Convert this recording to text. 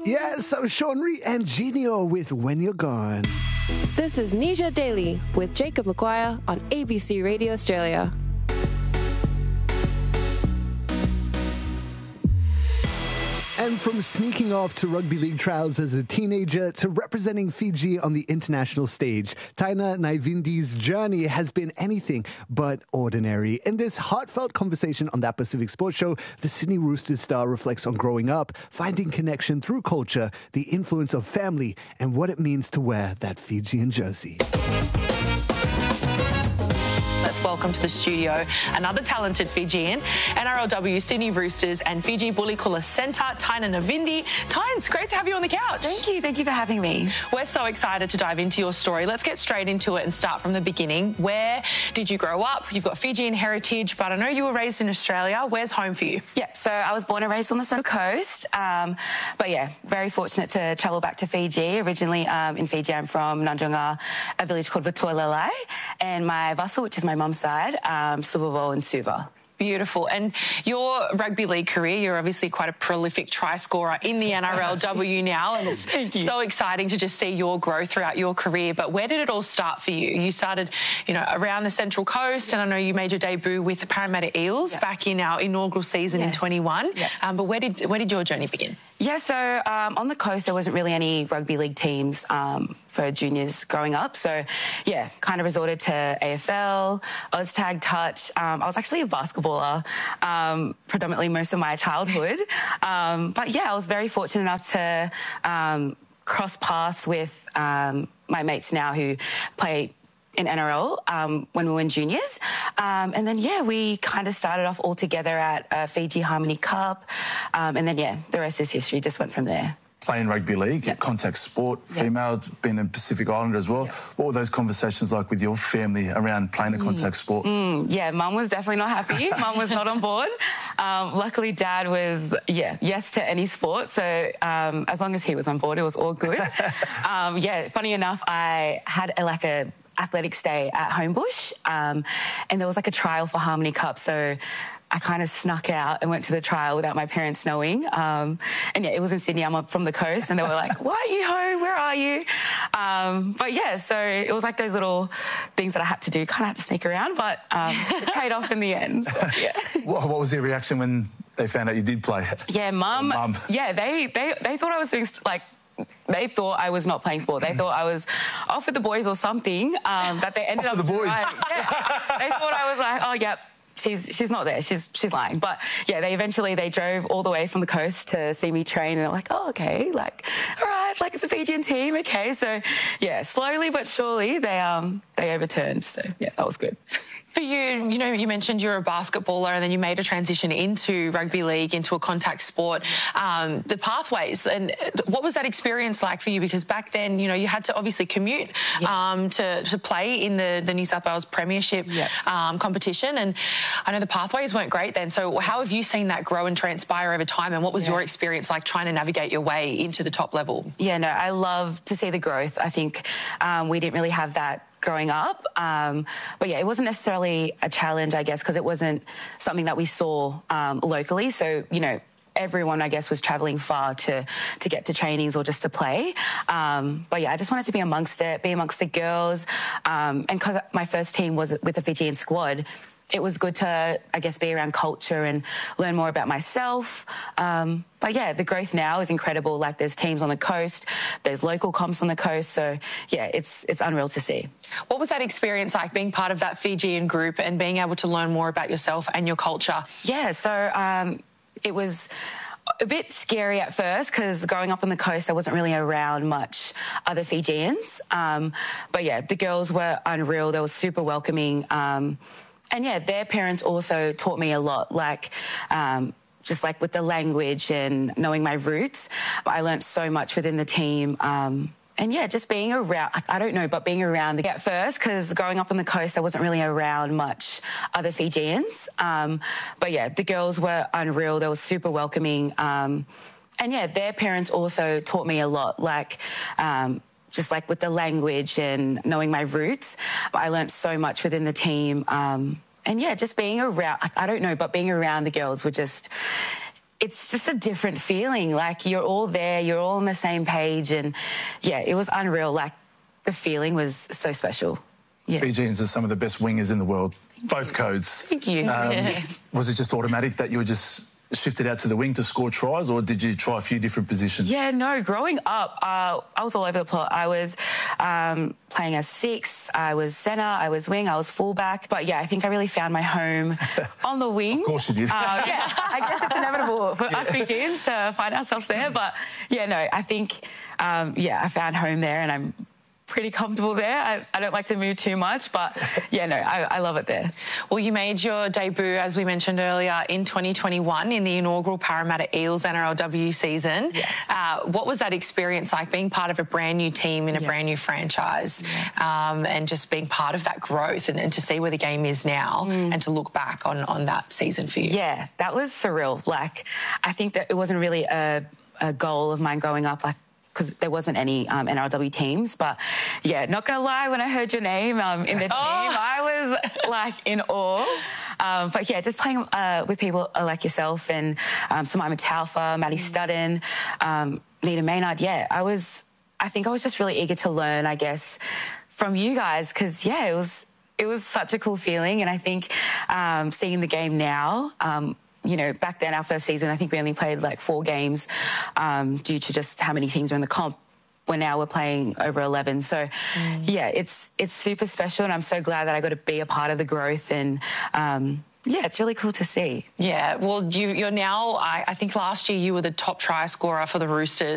Yeah, so Sean Ree and Genio with When You're Gone. This is Nisha Daily with Jacob McGuire on ABC Radio Australia. And from sneaking off to rugby league trials as a teenager to representing Fiji on the international stage, Taina Naivindi's journey has been anything but ordinary. In this heartfelt conversation on That Pacific Sports Show, the Sydney Roosters star reflects on growing up, finding connection through culture, the influence of family, and what it means to wear that Fijian jersey. Let's welcome to the studio another talented Fijian, NRLW Sydney Roosters and Fiji Bulikula centre, Taina Navindi. Tyne, it's great to have you on the couch. Thank you for having me. We're so excited to dive into your story. Let's get straight into it and start from the beginning. Where did you grow up? You've got Fijian heritage, but I know you were raised in Australia. Where's home for you? Yeah, so I was born and raised on the Central Coast, but yeah, very fortunate to travel back to Fiji. Originally in Fiji, I'm from Nanjonga, a village called Vatualalai, and my vassal, which is my mum's side, Suvavo and Suva. Beautiful. And your rugby league career, you're obviously quite a prolific try scorer in the NRLW now, and it's so exciting to just see your growth throughout your career. But where did it all start for you? You started, around the Central Coast, and I know you made your debut with the Parramatta Eels back in our inaugural season in 21. But where did your journey begin? Yeah, so on the coast there wasn't really any rugby league teams for juniors growing up. So, yeah, kind of resorted to AFL, Oztag, Touch. I was actually a basketballer predominantly most of my childhood. But, yeah, I was very fortunate enough to cross paths with my mates now who play in NRL when we were in juniors. And then, yeah, we kind of started off all together at Fiji Harmony Cup. And then, yeah, the rest is history, just went from there. Playing rugby league, contact sport, female, been a Pacific Islander as well. What were those conversations like with your family around playing a contact sport? Yeah, Mum was definitely not happy. Mum was not on board. Luckily, Dad was, yes to any sport. So as long as he was on board, it was all good. Funny enough, I had a athletics day at Homebush, and there was a trial for Harmony Cup. So I kind of snuck out and went to the trial without my parents knowing. And yeah, it was in Sydney. I'm up from the coast, and they were like, "Why are you home? Where are you?" But yeah, so it was those little things that I had to do. Kind of had to sneak around, but it paid off in the end. So, yeah. What was their reaction when they found out you did play? Yeah, Mum. Yeah, they thought I was doing they thought I was not playing sport. They thought I was off with the boys or something. That they ended off up with the boys. Yeah. They thought I was like, oh, yep. She's not there. She's lying. But yeah, they drove all the way from the coast to see me train, and they're like, oh, okay, all right, it's a Fijian team, okay. So yeah, slowly but surely they overturned. So yeah, that was good. For you, you mentioned you're a basketballer and then you made a transition into rugby league, into a contact sport. The pathways, and what was that experience like for you? Because back then, you had to obviously commute to play in the New South Wales Premiership competition, and I know the pathways weren't great then. So how have you seen that grow and transpire over time, and what was your experience like trying to navigate your way into the top level? Yeah, no, I love to see the growth. I think we didn't really have that growing up. But yeah, it wasn't necessarily a challenge, I guess, because it wasn't something that we saw locally. So, everyone, I guess, was travelling far to get to trainings or just to play. But yeah, I just wanted to be amongst the girls. And because my first team was with the Fijian squad, it was good to, I guess, be around culture and learn more about myself. But yeah, the growth now is incredible. There's teams on the coast, there's local comps on the coast. So yeah, it's unreal to see. What was that experience like, being part of that Fijian group and being able to learn more about yourself and your culture? Yeah, so it was a bit scary at first because growing up on the coast, I wasn't really around much other Fijians. But yeah, the girls were unreal. They were super welcoming. And yeah, their parents also taught me a lot, just with the language and knowing my roots. I learnt so much within the team. And yeah, just being around, being around at first, because growing up on the coast, I wasn't really around much other Fijians. But yeah, the girls were unreal. They were super welcoming. And yeah, their parents also taught me a lot, just with the language and knowing my roots. I learnt so much within the team. And yeah, just being around, being around the girls were just, it's just a different feeling. Like, you're all there, you're all on the same page, and yeah, it was unreal. Like, the feeling was so special. Yeah. Fijians are some of the best wingers in the world, both codes. Thank you. Was it just automatic that you were just shifted out to the wing to score tries, or did you try a few different positions? Yeah, no, growing up, I was all over the place. I was playing as 6, I was centre, I was wing, I was fullback. But yeah, I think I really found my home on the wing. Of course you did. Yeah, I guess it's inevitable for us Fijians to find ourselves there. But yeah, no, I think, I found home there, and I'm pretty comfortable there. I don't like to move too much, but yeah, no, I love it there. Well, you made your debut, as we mentioned earlier, in 2021 in the inaugural Parramatta Eels NRLW season. Yes. What was that experience like, being part of a brand new team in a brand new franchise, and just being part of that growth and to see where the game is now and to look back on that season for you? Yeah, that was surreal. Like, I think that it wasn't really a goal of mine growing up, like, because there wasn't any NRLW teams. But yeah, not gonna lie, when I heard your name in the team, I was like in awe. But yeah, just playing with people like yourself and Samaima Taufa, Maddie Studden, Nina Maynard. Yeah, I think I was just really eager to learn, I guess, from you guys, because yeah, it was such a cool feeling. And I think seeing the game now, you know, back then, our first season, I think we only played like 4 games due to just how many teams were in the comp. Where now we're playing over 11. So, yeah, it's super special, and I'm so glad that I got to be a part of the growth. And yeah, it's really cool to see. Yeah, well, you're now, I think last year you were the top try scorer for the Roosters.